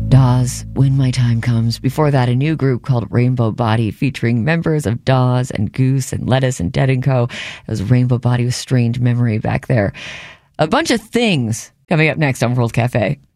Dawes, When My Time Comes. Before that, a new group called Rainbow Body featuring members of Dawes and Goose and Lettuce and Dead & Co. It was Rainbow Body with Strange Memory back there. A bunch of things coming up next on World Cafe.